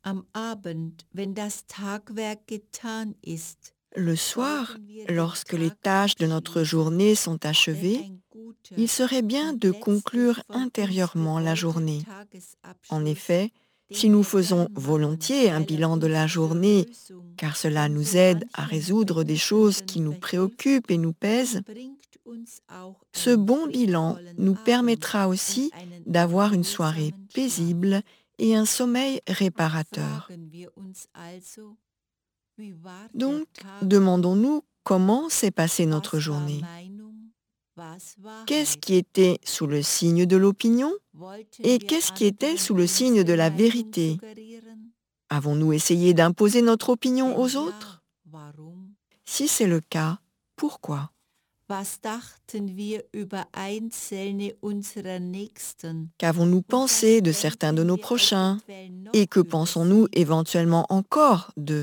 am Abend, wenn das Tagwerk getan ist, Le soir, sollten wir den lorsque les Tag tâches de notre abschließen. journée sont Denn achevées, ein il guter serait bien und de letztlich conclure von uns intérieurement la gewollter journée. En Tagesabschluss, effet, si den nous wir faisons gern machen, volontiers un weil er bilan de uns la zur journée, Lösung car cela von so nous aide à manchem résoudre des choses Bedrückenden qui nous verhilft, préoccupent et nous pèsent, bringt uns auch ce einen bon bilan friedvollen nous Abend permettra und aussi einen d'avoir une soirée erholsamen paisible Schlaf. et un sommeil réparateur. Fragen wir uns also, wie war der Donc, Tag heute? demandons-nous comment s'est passée notre Was war journée. Meinung? Was Qu'est-ce Wahrheit? qui était sous le signe de l'opinion Wollten et wir qu'est-ce qui était anderen sous le signe de unsere la Meinung vérité? suggerieren? Avons-nous essayé d'imposer notre opinion Wenn aux ja, autres? warum? Si c'est le cas, pourquoi? Was dachten wir über einzelne unserer Nächsten? Qu'avons-nous Und was pensé de certains de denken nos wir prochains? eventuell Et noch que über pensons-nous sie? éventuellement encore d'eux?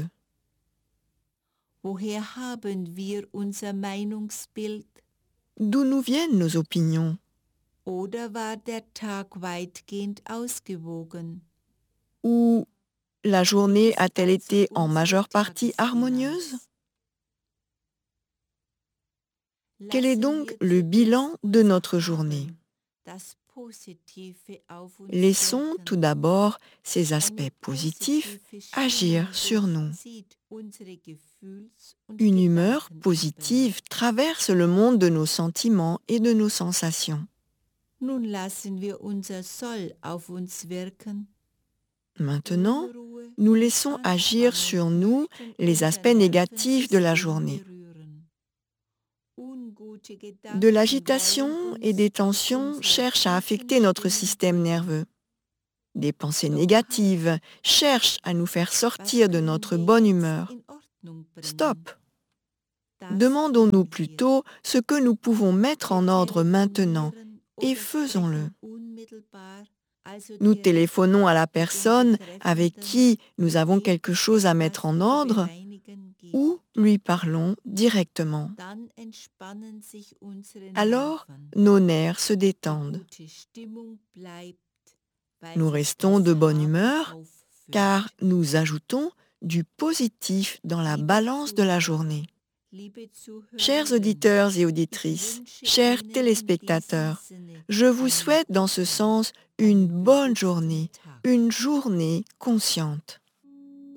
Woher haben wir unser Meinungsbild? D'où nous viennent nos opinions? Oder war der Tag weitgehend ausgewogen? Ou la Wie journée ist a-t-elle also été en unsere majeure partie harmonieuse? Tagesbilanz? Quel est Lassen donc wir le zuerst bilan de unser notre journée? Haben, das Positive auf uns Laissons tout wirken. d'abord ces Eine aspects positifs positive agir Stimmung sur nous. durchzieht unsere Gefühls- und Une humeur Gedankenebene. positive traverse le monde de nos sentiments et de nos sensations. Nun lassen wir unser Soll auf uns wirken. Maintenant, Unruhe nous und laissons agir Anspannung sur nous möchten les unser aspects négatifs de la Nervensystem journée. berühren. Ungute De Gedanken l'agitation wollen et uns des von tensions unserer cherchent à guten affecter notre Stimmung système bringen. nerveux. Des pensées Doch halt, négatives cherchent à nous faire was sortir de können notre wir bonne jetzt humeur. in Ordnung bringen? Stop! Das Demandons-nous tun wir. plutôt ce que nous pouvons mettre Wir en ordre maintenant telefonieren et oder faisons-le. sprechen unmittelbar, also Nous direkt téléphonons à la mit dem personne avec Betreffenden, qui nous avons dem quelque es chose à mettre etwas en zu ordre bereinigen ou gibt. lui parlons directement. Dann entspannen sich unsere Alors, Nerven. nos nerfs se Die détendent. gute Stimmung bleibt, weil Nous sich restons de das bonne Haben humeur car auffüllt. nous ajoutons du positif dans la Liebe balance de la Zuhörer, journée. liebe Chers Zuhörerinnen, auditeurs et ich auditrices, wünsche chers Ihnen in diesem téléspectateurs, Sinne je vous einen souhaite dans ce guten, sens une einen bonne bewussten journée, Tag. une journée consciente.